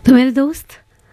तो मेरे दोस्त,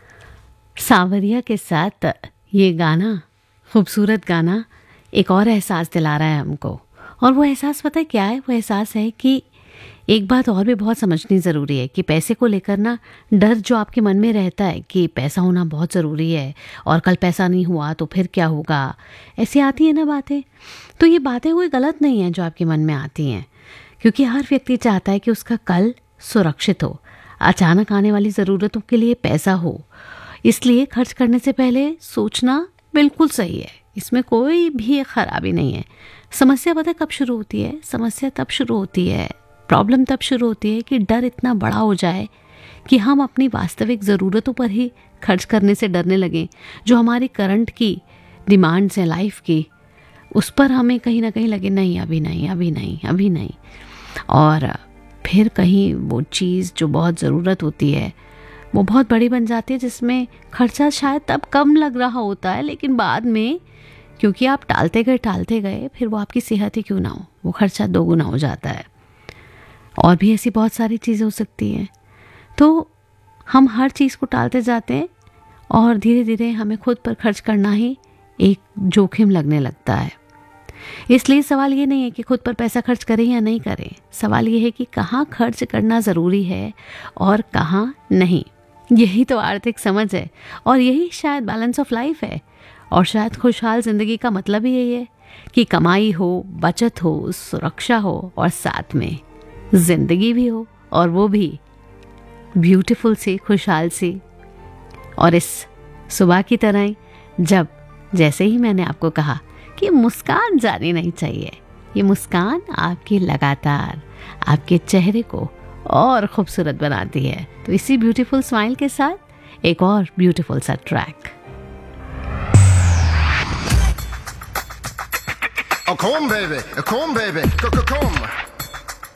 सांवरिया के साथ ये गाना, खूबसूरत गाना, एक और एहसास दिला रहा है हमको। और वो एहसास पता है क्या है? वो एहसास है कि एक बात और भी बहुत समझनी ज़रूरी है कि पैसे को लेकर ना डर जो आपके मन में रहता है कि पैसा होना बहुत ज़रूरी है और कल पैसा नहीं हुआ तो फिर क्या होगा, ऐसी आती है ना बातें। तो ये बातें कोई गलत नहीं है जो आपके मन में आती हैं, क्योंकि हर व्यक्ति चाहता है कि उसका कल सुरक्षित हो, अचानक आने वाली ज़रूरतों के लिए पैसा हो। इसलिए खर्च करने से पहले सोचना बिल्कुल सही है, इसमें कोई भी खराबी नहीं है। समस्या पता है कब शुरू होती है? समस्या तब शुरू होती है, प्रॉब्लम तब शुरू होती है कि डर इतना बड़ा हो जाए कि हम अपनी वास्तविक ज़रूरतों पर ही खर्च करने से डरने लगें। जो हमारी करंट की डिमांड्स हैं लाइफ की, उस पर हमें कहीं ना कहीं लगे नहीं, अभी नहीं, अभी नहीं, अभी नहीं। और फिर कहीं वो चीज़ जो बहुत ज़रूरत होती है वो बहुत बड़ी बन जाती है, जिसमें खर्चा शायद तब कम लग रहा होता है, लेकिन बाद में क्योंकि आप टालते गए फिर वो आपकी सेहत ही क्यों ना हो, वो खर्चा दोगुना हो जाता है। और भी ऐसी बहुत सारी चीज़ें हो सकती हैं। तो हम हर चीज़ को टालते जाते हैं और धीरे धीरे हमें खुद पर खर्च करना ही एक जोखिम लगने लगता है। इसलिए सवाल ये नहीं है कि खुद पर पैसा खर्च करें या नहीं करें, सवाल ये है कि कहाँ खर्च करना ज़रूरी है और कहाँ नहीं। यही तो आर्थिक समझ है और यही शायद बैलेंस ऑफ लाइफ है। और शायद खुशहाल ज़िंदगी का मतलब ही यही है कि कमाई हो, बचत हो, सुरक्षा हो और साथ में ज़िंदगी भी हो, और वो भी ब्यूटीफुल सी, खुशहाल सी। और इस सुबह की तरह ही, जब जैसे ही मैंने आपको कहा कि मुस्कान जानी नहीं चाहिए, ये मुस्कान आपकी लगातार आपके चेहरे को और खूबसूरत बनाती है। तो इसी ब्यूटीफुल स्माइल के साथ एक और ब्यूटीफुल सा track. Oh, come baby, come baby, come.